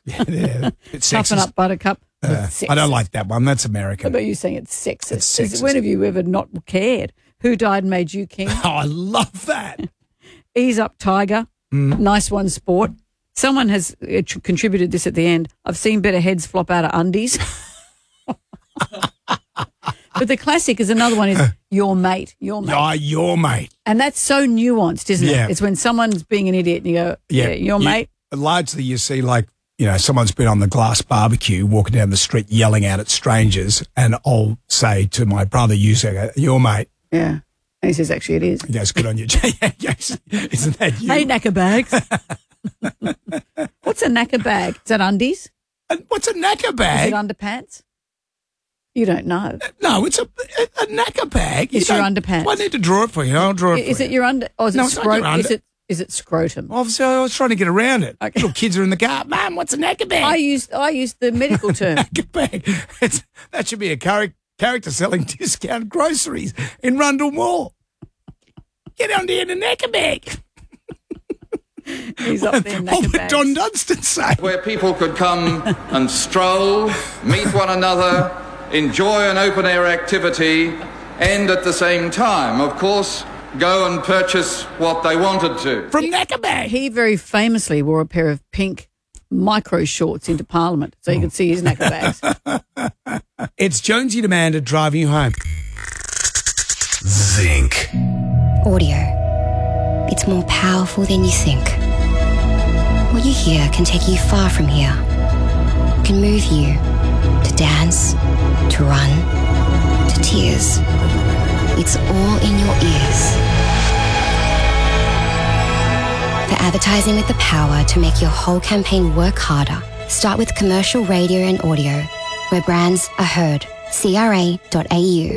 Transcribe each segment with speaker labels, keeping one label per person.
Speaker 1: Yeah, it's
Speaker 2: Toughen
Speaker 1: sexist.
Speaker 2: up, Buttercup.
Speaker 1: I don't like that one. That's American.
Speaker 2: What about you saying it's sexist?
Speaker 1: It's sexist.
Speaker 2: When have you ever not cared? Who died and made you king?
Speaker 1: Oh, I love that.
Speaker 2: Ease up, Tiger. Nice one, sport. Someone has contributed this at the end. I've seen better heads flop out of undies. But the classic is another one is your mate. Your mate.
Speaker 1: Oh, your mate.
Speaker 2: And that's so nuanced, isn't
Speaker 1: Yeah.
Speaker 2: it? It's when someone's being an idiot and you go, your mate.
Speaker 1: Largely you see like, someone's been on the glass barbecue walking down the street yelling out at strangers, and I'll say to my brother, your mate.
Speaker 2: Yeah. And he says, actually, it is.
Speaker 1: He goes, good on you. Yes. Isn't that you?
Speaker 2: Hey, knacker bags. What's a knacker bag? Is that undies?
Speaker 1: And what's a knacker
Speaker 2: Is
Speaker 1: bag?
Speaker 2: it underpants? You don't know.
Speaker 1: No, it's a knacker bag.
Speaker 2: It's your underpants.
Speaker 1: Well, I need to draw it for you. I'll draw it for you.
Speaker 2: Is it your under? Or is
Speaker 1: No,
Speaker 2: it
Speaker 1: it's not your under.
Speaker 2: Is it scrotum?
Speaker 1: Obviously, I was trying to get around it.
Speaker 2: Okay.
Speaker 1: Little kids are in the car. Mum, what's a knacker bag?
Speaker 2: I used the medical term.
Speaker 1: Knacker bag. That should be a character selling discount groceries in Rundle Mall. Get under here in a knacker bag.
Speaker 2: He's up there in knacker
Speaker 1: What would
Speaker 2: bags.
Speaker 1: Don Dunstan say?
Speaker 3: Where people could come and stroll, meet one another, enjoy an open-air activity, and at the same time, of course, go and purchase what they wanted to.
Speaker 1: From knacker bag.
Speaker 2: He very famously wore a pair of pink micro shorts into Parliament so you could see his knacker bags.
Speaker 1: It's Jonesy and Amanda driving you home.
Speaker 4: Zinc.
Speaker 5: Audio. It's more powerful than you think. What you hear can take you far from here. It can move you to dance, to run, to tears. It's all in your ears. For advertising with the power to make your whole campaign work harder, start with commercial radio and audio, where brands are heard. CRA.au.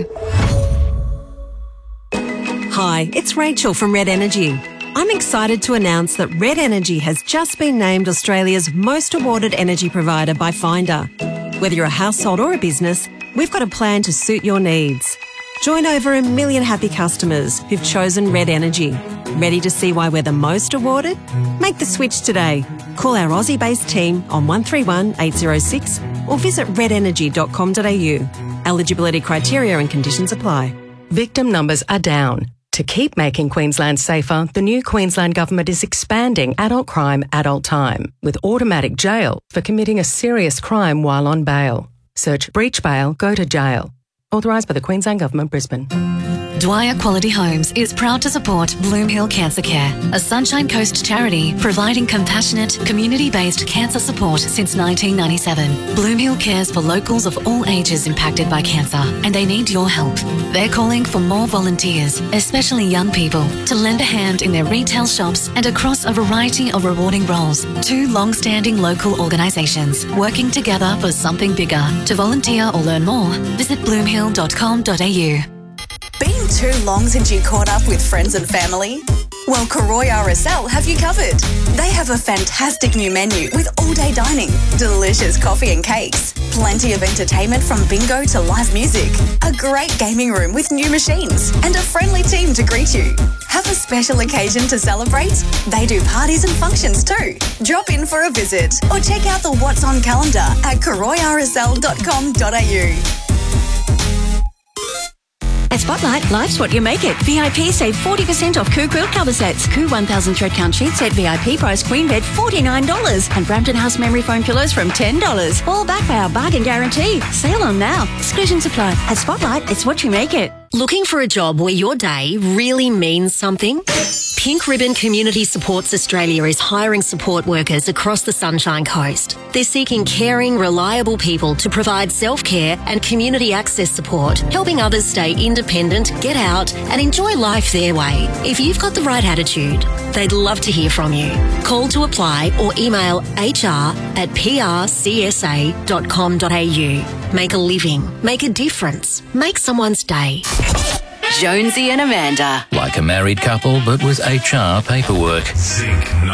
Speaker 6: Hi, it's Rachel from Red Energy. I'm excited to announce that Red Energy has just been named Australia's most awarded energy provider by Finder. Whether you're a household or a business, we've got a plan to suit your needs. Join over 1 million happy customers who've chosen Red Energy. Ready to see why we're the most awarded? Make the switch today. Call our Aussie-based team on 131 806 or visit redenergy.com.au. Eligibility criteria and conditions apply.
Speaker 7: Victim numbers are down. To keep making Queensland safer, the new Queensland Government is expanding adult crime, adult time, with automatic jail for committing a serious crime while on bail. Search breach bail, go to jail. Authorised by the Queensland Government, Brisbane.
Speaker 8: Dwyer Quality Homes is proud to support Bloomhill Cancer Care, a Sunshine Coast charity providing compassionate, community-based cancer support since 1997. Bloomhill cares for locals of all ages impacted by cancer, and they need your help. They're calling for more volunteers, especially young people, to lend a hand in their retail shops and across a variety of rewarding roles. 2 long-standing local organisations working together for something bigger. To volunteer or learn more, visit bloomhill.com.au.
Speaker 9: Been too long since you caught up with friends and family? Well, Karoy RSL have you covered. They have a fantastic new menu with all-day dining, delicious coffee and cakes, plenty of entertainment from bingo to live music, a great gaming room with new machines, and a friendly team to greet you. Have a special occasion to celebrate? They do parties and functions too. Drop in for a visit or check out the What's On calendar at karoyrsl.com.au.
Speaker 10: At Spotlight, life's what you make it. VIP save 40% off Koo quilt cover sets. Koo 1000 thread count sheet set VIP price queen bed $49. And Brampton House memory foam pillows from $10. All backed by our bargain guarantee. Sale on now. Exclusions apply. At Spotlight, it's what you make it.
Speaker 11: Looking for a job where your day really means something? Pink Ribbon Community Supports Australia is hiring support workers across the Sunshine Coast. They're seeking caring, reliable people to provide self-care and community access support, helping others stay independent, get out and enjoy life their way. If you've got the right attitude, they'd love to hear from you. Call to apply or email hr@prcsa.com.au. Make a living, make a difference, make someone's day.
Speaker 8: Jonesy and Amanda.
Speaker 12: Like a married couple, but with HR paperwork.
Speaker 4: Zinc